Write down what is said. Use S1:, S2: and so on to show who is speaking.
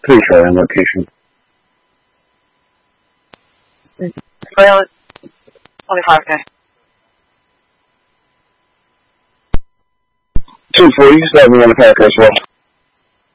S1: Pretty sure on location.
S2: Well, 25K.
S1: 240, you still have me on the pack as well.